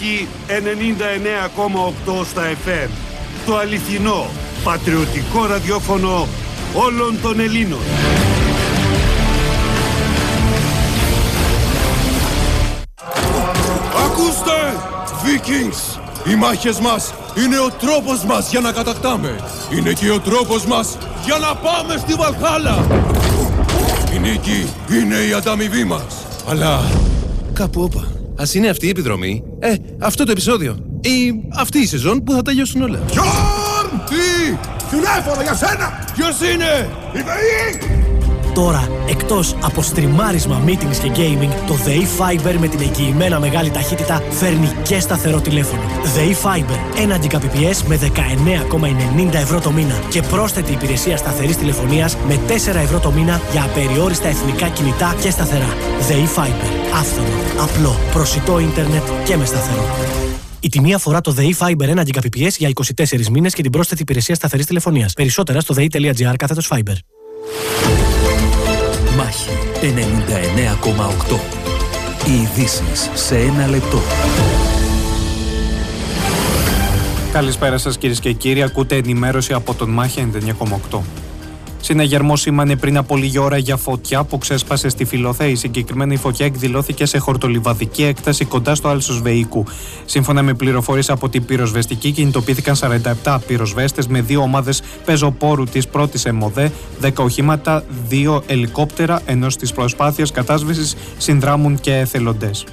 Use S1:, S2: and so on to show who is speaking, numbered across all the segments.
S1: Μάχη 99,8 στα FM. Το αληθινό, πατριωτικό ραδιόφωνο όλων των Ελλήνων.
S2: Ακούστε, Vikings! Οι μάχες μας είναι ο τρόπος μας για να κατακτάμε. Είναι και ο τρόπος μας για να πάμε στη Βαλχάλα. Η νίκη είναι η ανταμοιβή μας. Αλλά κάπου όπα.
S3: Ας είναι αυτή η επιδρομή, αυτό το επεισόδιο ή αυτή η σεζόν που θα τελειώσουν όλα.
S2: Γιόρν! Τι! Τηλέφωνο για σένα! Ποιος είναι? Η ΔΕΗ!
S4: Τώρα, εκτός από στριμάρισμα, meetings και gaming, το ΔΕΗ Fiber με την εγγυημένα μεγάλη ταχύτητα φέρνει και σταθερό τηλέφωνο. ΔΕΗ Fiber, 1 Gbps με 19,90 ευρώ το μήνα και πρόσθετη υπηρεσία σταθερής τηλεφωνίας με 4 ευρώ το μήνα για απεριόριστα εθνικά κινητά και σταθερά. ΔΕΗ Fiber, άφθονο, απλό, προσιτό ίντερνετ και με σταθερό. Η τιμή αφορά το ΔΕΗ Fiber 1 Gbps για 24 μήνες και την πρόσθετη υπηρεσία σταθερής τηλεφωνίας. Περισσότερα στο dei.gr/Fiber.
S5: Μάχη 99,8. Οι ειδήσεις σε ένα λεπτό.
S6: Καλησπέρα σας κυρίες και κύριοι, ακούτε ενημέρωση από τον Μάχη 99,8. Συναγερμό σήμανε πριν από λίγη ώρα για φωτιά που ξέσπασε στη Φιλοθέη. Η συγκεκριμένη φωτιά εκδηλώθηκε σε χορτολιβαδική έκταση κοντά στο άλσος Βεϊκού. Σύμφωνα με πληροφορίες από την πυροσβεστική, κινητοποιήθηκαν 47 πυροσβέστες με 2 ομάδες πεζοπόρου της πρώτης ΕΜΟΔΕ, 10 οχήματα, 2 ελικόπτερα, ενώ στις προσπάθειες κατάσβεσης συνδράμουν και εθελοντές.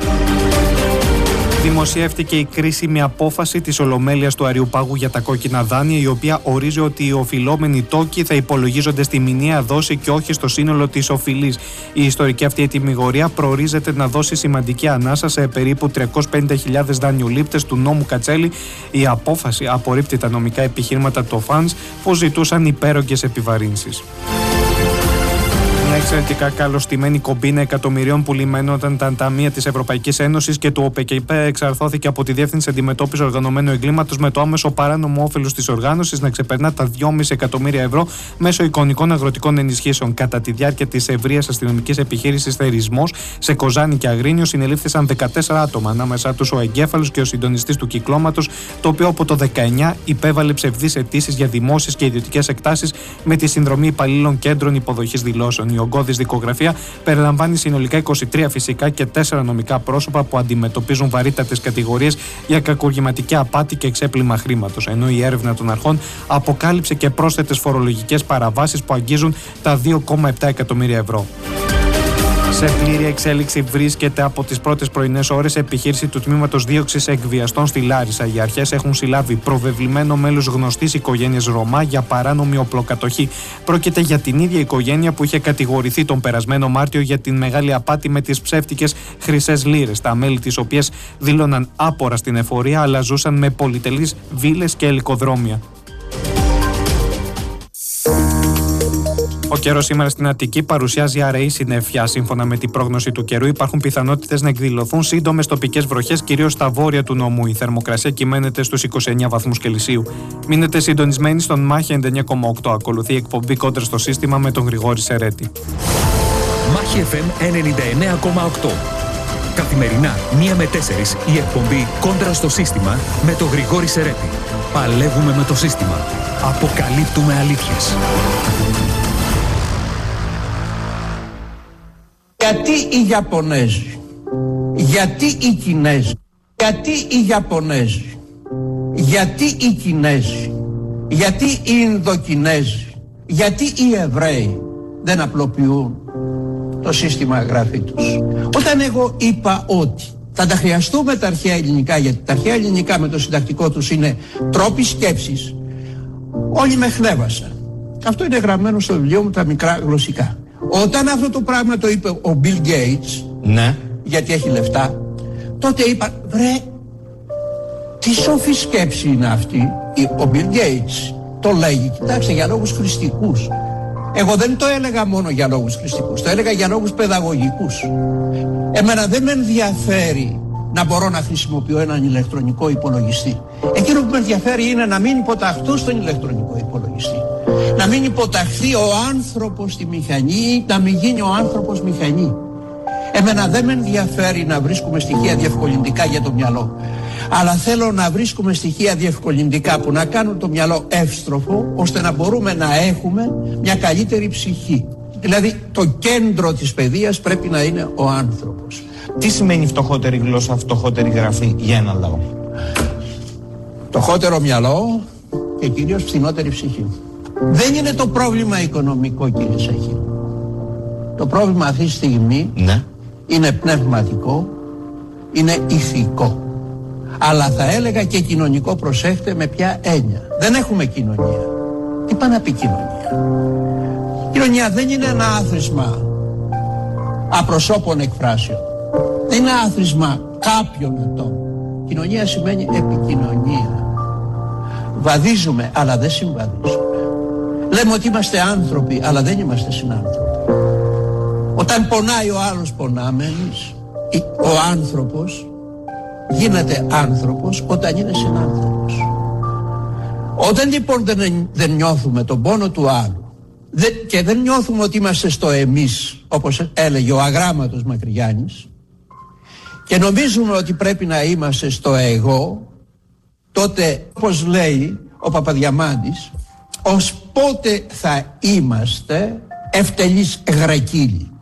S6: Δημοσιεύτηκε η κρίσιμη απόφαση της Ολομέλειας του Αριουπάγου για τα κόκκινα δάνεια, η οποία ορίζει ότι οι οφειλόμενοι τόκοι θα υπολογίζονται στη μηνιαία δόση και όχι στο σύνολο της οφειλής. Η ιστορική αυτή ετυμηγορία προορίζεται να δώσει σημαντική ανάσα σε περίπου 350.000 δανειολήπτες του νόμου Κατσέλη. Η απόφαση απορρίπτει τα νομικά επιχείρηματα του ΟΦΑΝΣ που ζητούσαν υπέρογγες επιβαρύνσεις. Μια εξαιρετικά καλωστημένη κομπίνα εκατομμυρίων που λιμένονταν τα ταμεία της Ευρωπαϊκής Ένωσης και του ΟΠΕΚΕΠ εξαρθώθηκε από τη Διεύθυνση Αντιμετώπισης Οργανωμένου Εγκλήματος με το άμεσο παράνομο όφελος της οργάνωσης να ξεπερνά τα 2,5 εκατομμύρια ευρώ μέσω εικονικών αγροτικών ενισχύσεων. Κατά τη διάρκεια της ευρείας αστυνομικής επιχείρησης Θερισμός σε Κοζάνη και Αγρίνιο συνελήφθησαν 14 άτομα, ανάμεσά τους ο εγκέφαλος και ο συντονιστής του κυκλώματος, το οποίο από το 19 υπέβαλε ψευδείς αιτήσεις για δημόσιες και ιδιωτικές εκτάσεις με τη συνδρομή υπαλλήλων κέντρων υποδοχής δηλώσεων. Η ογκώδης δικογραφία περιλαμβάνει συνολικά 23 φυσικά και 4 νομικά πρόσωπα που αντιμετωπίζουν βαρύτατες κατηγορίες για κακουργηματική απάτη και ξέπλυμα χρήματος, ενώ η έρευνα των αρχών αποκάλυψε και πρόσθετες φορολογικές παραβάσεις που αγγίζουν τα 2,7 εκατομμύρια ευρώ. Σε πλήρη εξέλιξη βρίσκεται από τις πρώτες πρωινές ώρες επιχείρηση του τμήματος δίωξης εκβιαστών στη Λάρισα. Οι αρχές έχουν συλλάβει προβεβλημένο μέλος γνωστής οικογένειας Ρωμά για παράνομη οπλοκατοχή. Πρόκειται για την ίδια οικογένεια που είχε κατηγορηθεί τον περασμένο Μάρτιο για την μεγάλη απάτη με τις ψεύτικες χρυσές λίρες, τα μέλη της οποίες δήλωναν άπορα στην εφορία αλλά ζούσαν με πολυτελείς βίλες και ελικοδρόμια. Ο καιρός σήμερα στην Αττική παρουσιάζει αραιή συννεφιά. Σύμφωνα με την πρόγνωση του καιρού, υπάρχουν πιθανότητες να εκδηλωθούν σύντομες τοπικές βροχές, κυρίως στα βόρεια του νομού. Η θερμοκρασία κυμαίνεται στους 29 βαθμούς Κελσίου. Μείνετε συντονισμένοι στον Μάχη 99,8. Ακολουθεί η εκπομπή Κόντρα στο σύστημα με τον Γρηγόρη Σερέτη.
S5: Μάχη FM 99,8. Καθημερινά 1 με 4 η εκπομπή Κόντρα στο σύστημα με τον Γρηγόρη Σερέτη. Παλεύουμε με το σύστημα. Αποκαλύπτουμε αλήθειες.
S7: Γιατί οι Ιαπωνέζοι, γιατί οι Κινέζοι, γιατί οι Ιαπωνέζοι, γιατί οι Κινέζοι, γιατί οι Ινδοκινέζοι, γιατί οι Εβραίοι δεν απλοποιούν το σύστημα γραφή τους. Όταν εγώ είπα ότι θα τα χρειαστούμε τα αρχαία ελληνικά, γιατί τα αρχαία ελληνικά με το συντακτικό τους είναι τρόποι σκέψης, όλοι με χλέβασαν. Αυτό είναι γραμμένο στο βιβλίο μου τα μικρά γλωσσικά. Όταν αυτό το πράγμα το είπε ο Bill Gates, ναι, γιατί έχει λεφτά, τότε είπα, βρε, τι σοφή σκέψη είναι αυτή. Ο Bill Gates το λέγει, κοιτάξτε, για λόγους χρηστικούς. Εγώ δεν το έλεγα μόνο για λόγους χρηστικούς, το έλεγα για λόγους παιδαγωγικούς. Εμένα δεν με ενδιαφέρει να μπορώ να χρησιμοποιώ έναν ηλεκτρονικό υπολογιστή. Εκείνο που με ενδιαφέρει είναι να μην υποταχθώ στον ηλεκτρονικό υπολογιστή. Να μην υποταχθεί ο άνθρωπος στη μηχανή, να μην γίνει ο άνθρωπος μηχανή. Εμένα δεν με ενδιαφέρει να βρίσκουμε στοιχεία διευκολυντικά για το μυαλό, αλλά θέλω να βρίσκουμε στοιχεία διευκολυντικά που να κάνουν το μυαλό εύστροφο, ώστε να μπορούμε να έχουμε μια καλύτερη ψυχή. Δηλαδή το κέντρο της παιδείας πρέπει να είναι ο άνθρωπος.
S8: Τι σημαίνει φτωχότερη γλώσσα, φτωχότερη γραφή για έναν λαό?
S7: Φτωχότερο μυαλό και κυρίως φθηνότερη ψυχή. Δεν είναι το πρόβλημα οικονομικό, κύριε Σαχή. Το πρόβλημα αυτή τη στιγμή είναι πνευματικό, είναι ηθικό. Αλλά θα έλεγα και κοινωνικό, προσέχτε με ποια έννοια. Δεν έχουμε κοινωνία. Τι πάει να πει κοινωνία? Κοινωνία δεν είναι ένα άθροισμα απροσώπων εκφράσεων. Δεν είναι άθροισμα κάποιων ατόμων. Κοινωνία σημαίνει επικοινωνία. Βαδίζουμε αλλά δεν συμβαδίζουμε. Λέμε ότι είμαστε άνθρωποι αλλά δεν είμαστε συνάνθρωποι. Όταν πονάει ο άλλος πονάμε εμείς. Ο άνθρωπος γίνεται άνθρωπος όταν είναι συνάνθρωπος. Όταν λοιπόν δεν νιώθουμε τον πόνο του άλλου και δεν νιώθουμε ότι είμαστε στο εμείς, όπως έλεγε ο αγράμματος Μακρυγιάννης, και νομίζουμε ότι πρέπει να είμαστε στο εγώ, τότε, όπως λέει ο Παπαδιαμάντης, ως πότε θα είμαστε ευτελείς γρακύλοι?